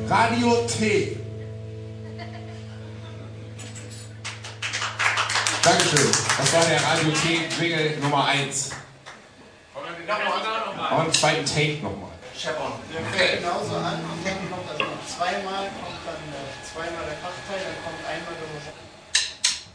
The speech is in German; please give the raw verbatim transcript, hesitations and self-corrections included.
Radio T. Dankeschön. Das war der Radio T-Jingle Nummer eins. Noch einen zweiten Take nochmal. Chevron. Der fängt genauso an. Und dann kommt also noch zweimal, kommt dann äh, zweimal der Fachteil, dann kommt einmal der